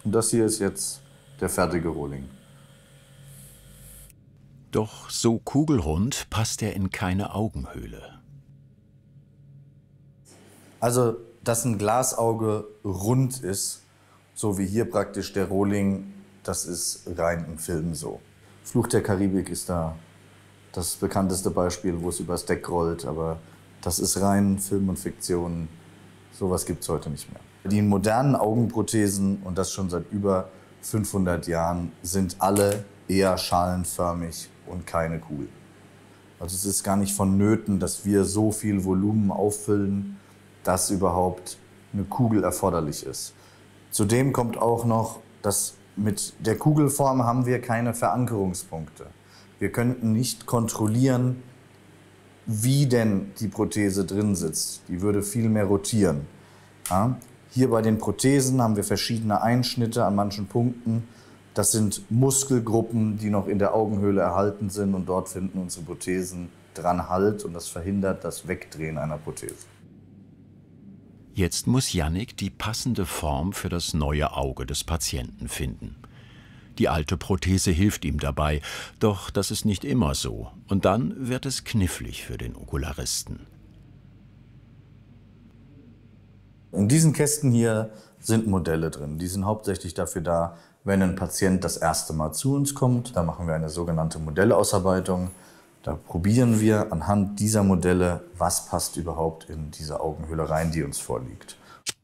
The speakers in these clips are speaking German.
Und das hier ist jetzt der fertige Rohling. Doch so kugelrund passt er in keine Augenhöhle. Also, dass ein Glasauge rund ist, so wie hier praktisch der Rohling, das ist rein im Film so. Fluch der Karibik ist da das bekannteste Beispiel, wo es übers Deck rollt, aber das ist rein Film und Fiktion. Sowas gibt es heute nicht mehr. Die modernen Augenprothesen, und das schon seit über 500 Jahren, sind alle eher schalenförmig und keine Kugel. Also es ist gar nicht vonnöten, dass wir so viel Volumen auffüllen, dass überhaupt eine Kugel erforderlich ist. Zudem kommt auch noch, dass mit der Kugelform haben wir keine Verankerungspunkte. Wir könnten nicht kontrollieren, wie denn die Prothese drin sitzt. Die würde viel mehr rotieren. Ja? Hier bei den Prothesen haben wir verschiedene Einschnitte an manchen Punkten. Das sind Muskelgruppen, die noch in der Augenhöhle erhalten sind, und dort finden unsere Prothesen dran Halt, und das verhindert das Wegdrehen einer Prothese. Jetzt muss Jannik die passende Form für das neue Auge des Patienten finden. Die alte Prothese hilft ihm dabei, doch das ist nicht immer so. Und dann wird es knifflig für den Okularisten. In diesen Kästen hier sind Modelle drin. Die sind hauptsächlich dafür da, wenn ein Patient das erste Mal zu uns kommt. Da machen wir eine sogenannte Modellausarbeitung. Da probieren wir anhand dieser Modelle, was passt überhaupt in diese Augenhöhle rein, die uns vorliegt.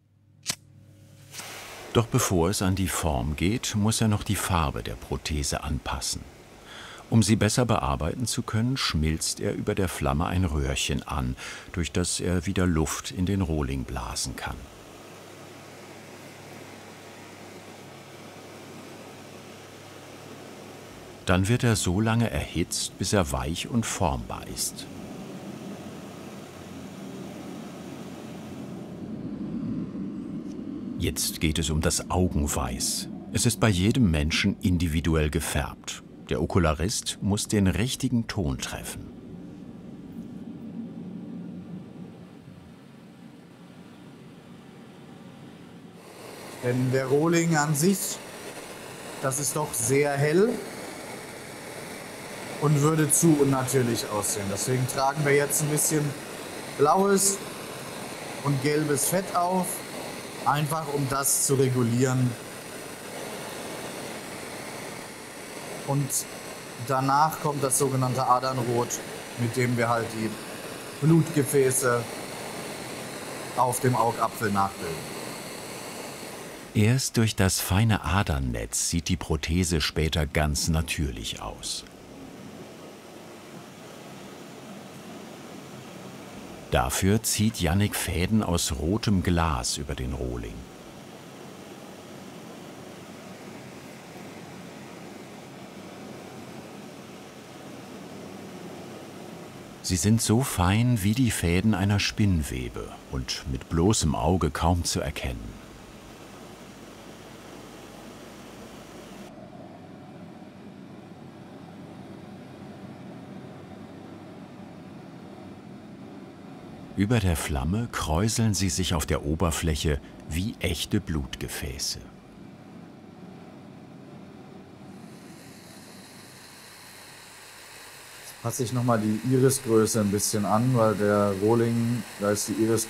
Doch bevor es an die Form geht, muss er noch die Farbe der Prothese anpassen. Um sie besser bearbeiten zu können, schmilzt er über der Flamme ein Röhrchen an, durch das er wieder Luft in den Rohling blasen kann. Dann wird er so lange erhitzt, bis er weich und formbar ist. Jetzt geht es um das Augenweiß. Es ist bei jedem Menschen individuell gefärbt. Der Okularist muss den richtigen Ton treffen. Denn der Rohling an sich, das ist doch sehr hell und würde zu unnatürlich aussehen. Deswegen tragen wir jetzt ein bisschen blaues und gelbes Fett auf, einfach um das zu regulieren. Und danach kommt das sogenannte Adernrot, mit dem wir halt die Blutgefäße auf dem Augapfel nachbilden. Erst durch das feine Adernnetz sieht die Prothese später ganz natürlich aus. Dafür zieht Jannik Fäden aus rotem Glas über den Rohling. Sie sind so fein wie die Fäden einer Spinnwebe und mit bloßem Auge kaum zu erkennen. Über der Flamme kräuseln sie sich auf der Oberfläche wie echte Blutgefäße. Passe ich nochmal die Irisgröße ein bisschen an, weil der Rohling, da ist die Iris